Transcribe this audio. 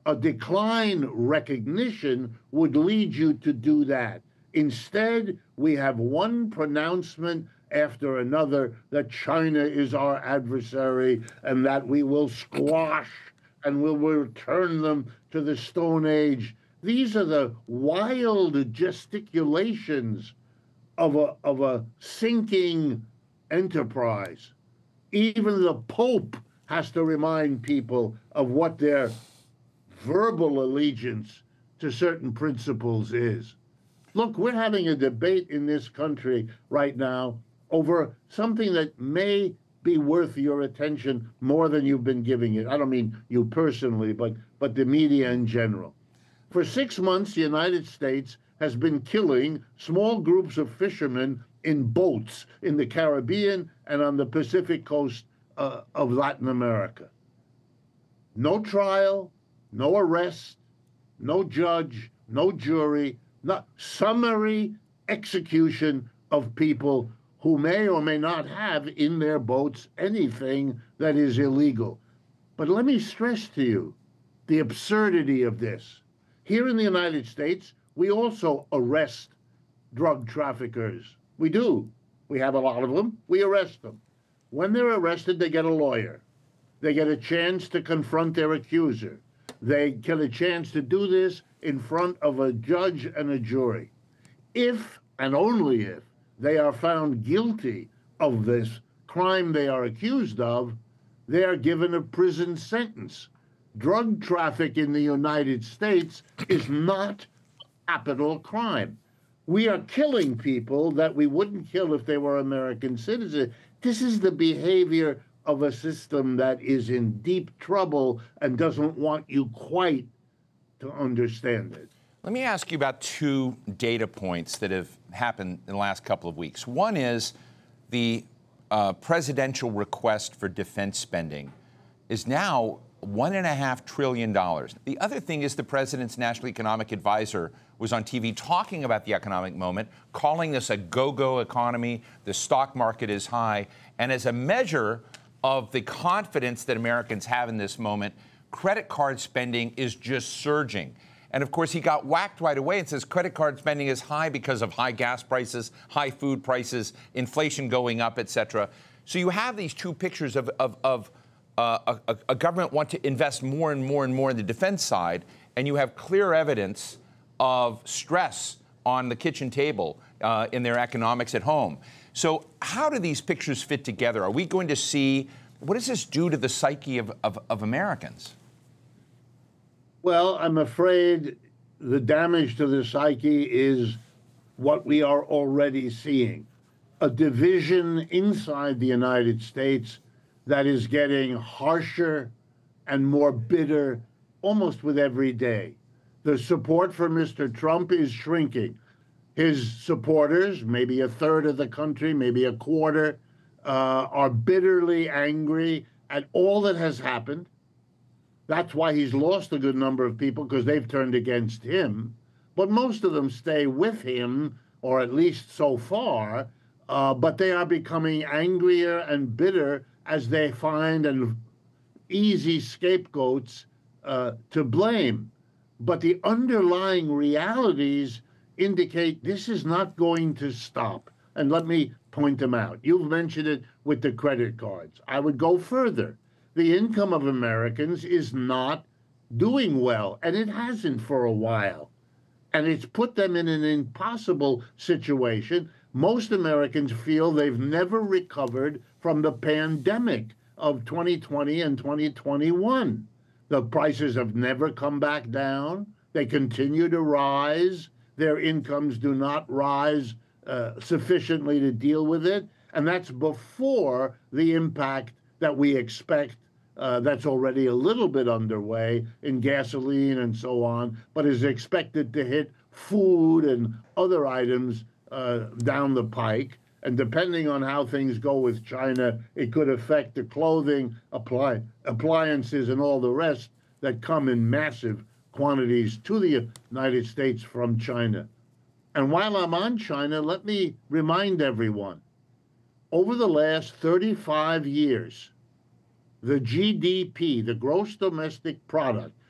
a decline recognition would lead you to do that. Instead, we have one pronouncement after another that China is our adversary and that we will squash and will return them to the Stone Age. These are the wild gesticulations of a sinking enterprise. Even the Pope has to remind people of what their verbal allegiance to certain principles is. Look, we're having a debate in this country right now over something that may be worth your attention more than you've been giving it. I don't mean you personally, but the media in general. For 6 months, the United States has been killing small groups of fishermen in boats in the Caribbean and on the Pacific coast of Latin America. No trial, no arrest, no judge, no jury, not summary execution of people who may or may not have in their boats anything that is illegal. But let me stress to you the absurdity of this. Here in the United States, we also arrest drug traffickers. We do. We have a lot of them. We arrest them. When they're arrested, they get a lawyer. They get a chance to confront their accuser. They get a chance to do this in front of a judge and a jury. If and only if they are found guilty of this crime they are accused of, they are given a prison sentence. Drug traffic in the United States is not a capital crime. We are killing people that we wouldn't kill if they were American citizens. This is the behavior of a system that is in deep trouble and doesn't want you quite to understand it. Let me ask you about two data points that have happened in the last couple of weeks. One is the presidential request for defense spending is now $1.5 trillion. The other thing is the president's national economic advisor was on TV talking about the economic moment, calling this a go-go economy. The stock market is high. And as a measure of the confidence that Americans have in this moment, credit card spending is just surging. And of course, he got whacked right away and says credit card spending is high because of high gas prices, high food prices, inflation going up, et cetera. So you have these two pictures of a government want to invest more and more and more in the defense side, and you have clear evidence of stress on the kitchen table in their economics at home. So how do these pictures fit together? Are we going to see, what does this do to the psyche of Americans? Well, I'm afraid the damage to the psyche is what we are already seeing. A division inside the United States that is getting harsher and more bitter almost with every day. The support for Mr. Trump is shrinking. His supporters, maybe a third of the country, maybe a quarter, are bitterly angry at all that has happened. That's why he's lost a good number of people, because they've turned against him. But most of them stay with him, or at least so far, but they are becoming angrier and bitter as they find an easy scapegoats to blame. But the underlying realities indicate this is not going to stop. And let me point them out. You've mentioned it with the credit cards. I would go further. The income of Americans is not doing well, and it hasn't for a while. And it's put them in an impossible situation. Most Americans feel they've never recovered from the pandemic of 2020 and 2021. The prices have never come back down. They continue to rise. Their incomes do not rise sufficiently to deal with it. And that's before the impact that we expect that's already a little bit underway in gasoline and so on, but is expected to hit food and other items down the pike. And depending on how things go with China, it could affect the clothing, appliances, and all the rest that come in massive quantities to the United States from China. And while I'm on China, let me remind everyone, over the last 35 years, the GDP, the gross domestic product